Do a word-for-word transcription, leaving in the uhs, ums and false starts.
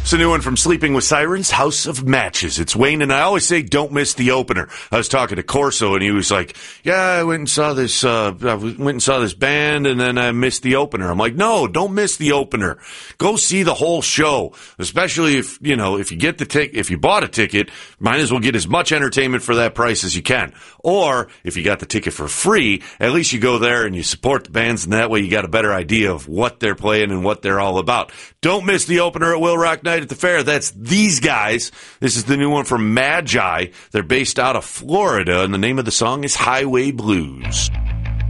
It's a new one from Sleeping with Sirens, House of Matches. It's Wayne, and I always say don't miss the opener. I was talking to Corso, and he was like, yeah, I went and saw this, uh, I went and saw this band, and then I missed the opener. I'm like, no, don't miss the opener. Go see the whole show, especially if, you know, if you get the tick, if you bought a ticket, might as well get as much entertainment for that price as you can. Or, if you got the ticket for free, at least you go there and you support the bands, and that way you got a better idea of what they're playing and what they're all about. Don't miss the opener at Will Rock Night at the Fair. That's these guys. This is the new one from Magi. They're based out of Florida, and the name of the song is Highway Blues.